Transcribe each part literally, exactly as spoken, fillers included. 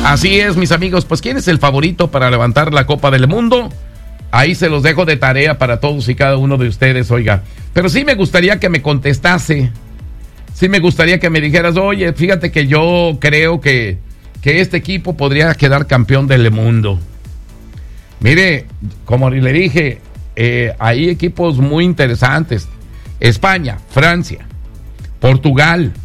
Así es, mis amigos, pues ¿quién es el favorito para levantar la Copa del Mundo? Ahí se los dejo de tarea para todos y cada uno de ustedes, oiga. Pero sí me gustaría que me contestase, sí me gustaría que me dijeras, oye, fíjate que yo creo que, que este equipo podría quedar campeón del mundo. Mire, como le dije, eh, hay equipos muy interesantes. España, Francia, Portugal,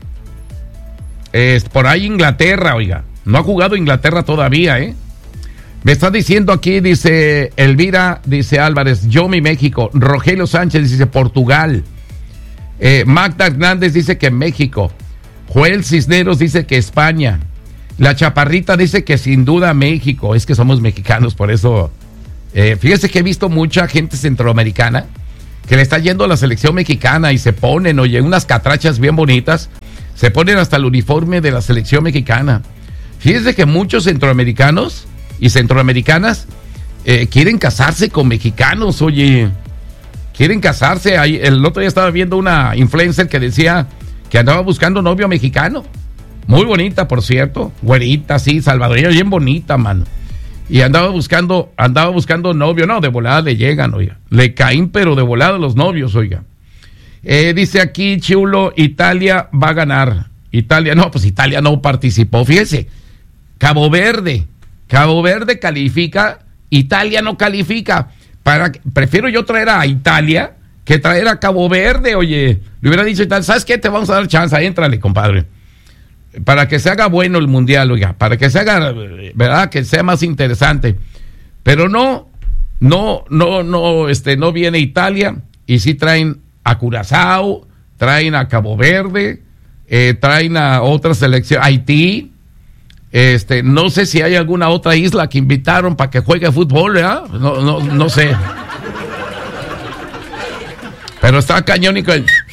eh, por ahí Inglaterra, oiga. No ha jugado Inglaterra todavía, ¿eh? Me está diciendo aquí, dice Elvira, dice Álvarez, yo mi México. Rogelio Sánchez dice Portugal. Eh, Magda Hernández dice que México. Joel Cisneros dice que España. La Chaparrita dice que sin duda México. Es que somos mexicanos, por eso. Eh, fíjese que he visto mucha gente centroamericana que le está yendo a la selección mexicana y se ponen, oye, unas catrachas bien bonitas. Se ponen hasta el uniforme de la selección mexicana. Fíjese que muchos centroamericanos y centroamericanas eh, quieren casarse con mexicanos, oye. Quieren casarse. Ahí, el otro día estaba viendo una influencer que decía que andaba buscando novio mexicano. Muy bonita, por cierto. Güerita, sí, salvadoreña, bien bonita, mano. Y andaba buscando, andaba buscando novio. No, de volada le llegan, oiga. Le caen, pero de volada los novios, oiga. Eh, dice aquí, Chulo, Italia va a ganar. Italia, no, pues Italia no participó. Fíjese, Cabo Verde. Cabo Verde califica, Italia no califica. Para, prefiero yo traer a Italia que traer a Cabo Verde, oye. Le hubiera dicho Italia, ¿sabes qué? Te vamos a dar chance, éntrale, compadre. Para que se haga bueno el mundial, oiga. Para que se haga, ¿verdad? Que sea más interesante. Pero no, no, no, no, este, no viene Italia. Y sí traen a Curazao, traen a Cabo Verde, eh, traen a otra selección, Haití. Este, no sé si hay alguna otra isla que invitaron para que juegue fútbol, ¿verdad? No, no, no sé. Pero está cañónico el...